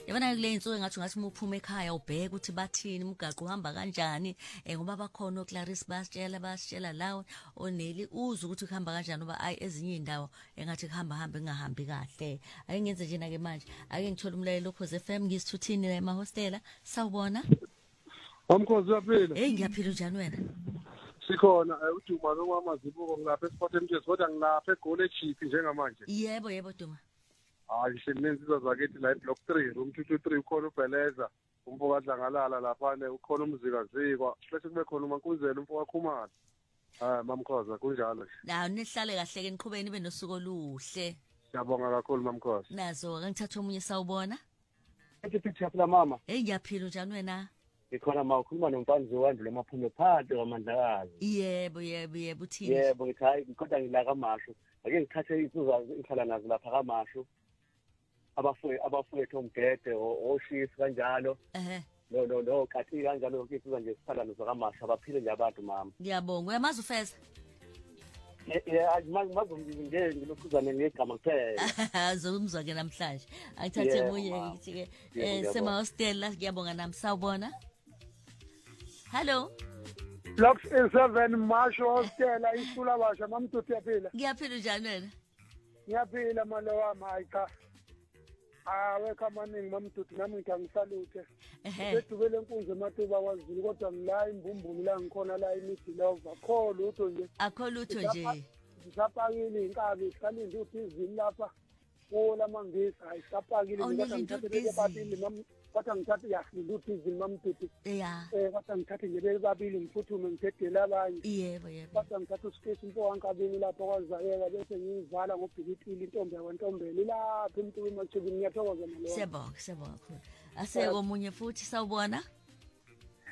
Yabona kule insuku ngathi uphuma ekhaya ubheke ukuthi bathini umgaqo uhamba kanjani ngoba bakhona oClarice basitshela lawo oneli uza ukuthi kuhamba kanjani ngoba ayi ezinye indawo engathi kuhamba engahambi kahle. Ake ngenze njena ke manje ake ngithola umlayelo Ukhozi FM ngisithuthini la emahostela sawubona. Umkhozi uyaphila. Hey ngiyaphila njani wena? Sikhona uDuma noMamazibuko ngilapha eSport MTS kodwa ngilapha eGoli eChip njengamanje. Yebo Duma. Hayi ngihlelenzisa zakithi la eBlock 3 room 223 ukhona uBheleza umfoka Dlangalala lapha ne ukhona umzikazikwa bese kube khona uMankuzela umfoka Khumalo. Mamkhoza kunjalo nje. Na nihlale kahle ke niqhubeni nibe nosuku oluhle. Siyabonga kakhulu mamkhoza. Nazo ngithatha omunye sawubona. Ethi phela mama. Hey ngiyaphila njani wena? Ngikhona mawukhuluma noMpanzi wandle emaphume phansi kwaMandlakazi. Yebo uthini? Yebo ngithi kodwa ngila kaMashu. Ake ngithathe insizwa ngihlala nazo lapha kaMashu. Abafowethu omgede oshisi kanjalo. No kathi kanjalo ke insizwa nje sihlala nazo kaMashu abaphile nje abantu mama. Ngiyabonga uyamazi uFeza? Mazungile ngilokhuzana ngegama kuphela. Azomzwa ke namhlanje. Angithathe munye ngithi ke sema hostel la ngiyabonga nami sawubona. Hello. Block 7 Masho hostel isula basha mamtuthi yaphila. Ngiyaphila njani wena? Ngiyaphila malo wami hayi cha. Welcome maningi mamtuthi nami ngiyangisalute. Bedubele enkunzi emathuba kwaZulu kodwa ngila imbumbulu la ngikhona la imithi lova. Akho lutho nje. Akho lutho nje. Ngisapakile inkabi sikalinde uphizini lapha. Ola mangisa ayisapakile ngithathe babili kodwa ngithathe yahlile uphizini mamtuthi. Kodwa ngithathe nje babili ngiphuthume ngithedele abanye. Yebo. Kodwa ngithathe uSpace impo wankabini lapho kwazayeka bese ngiyivala ngobhikithile intombi yakwantombela lapha umuntu emathubini ngiyathokoza nalo. Siyabonga kakhulu. Aseke omunye futhi sawubona.